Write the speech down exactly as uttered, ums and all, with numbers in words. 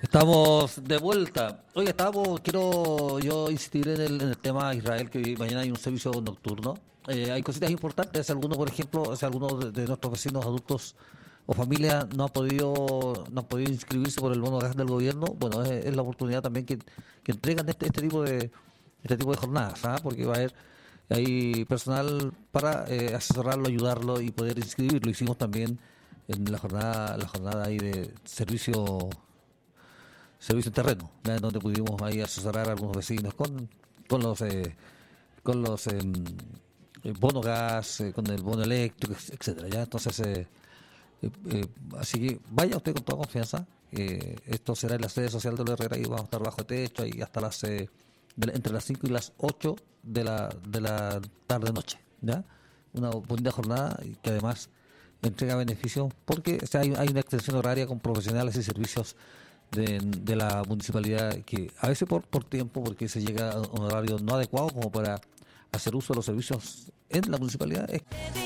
Estamos de vuelta. Oye, estamos, quiero yo insistir en el, en el tema de Israel, que mañana hay un servicio nocturno. Eh, hay cositas importantes, algunos, por ejemplo, si algunos de, de nuestros vecinos adultos o familias no han podido no han podido inscribirse por el bono gas del gobierno. Bueno, es, es la oportunidad también que, que entregan este, este tipo de este tipo de jornadas, ¿ah? Porque va a haber hay personal para eh, asesorarlo, ayudarlo y poder inscribirlo. Hicimos también en la jornada la jornada ahí de servicio servicio en terreno, ¿ya? Donde pudimos ahí asesorar a algunos vecinos con, con los eh, con los eh, bonos gas, eh, con el bono eléctrico, etcétera. Ya entonces, eh, eh, eh, así que vaya usted con toda confianza. Eh, esto será en la sede social de los Herrera y vamos a estar bajo techo y hasta las eh, de la- entre las cinco y las ocho de la de la tarde noche, ¿ya? Una bonita jornada y que además entrega beneficios porque o sea, hay, hay una extensión horaria con profesionales y servicios de, de la municipalidad que a veces por, por tiempo, porque se llega a un horario no adecuado como para hacer uso de los servicios en la municipalidad, es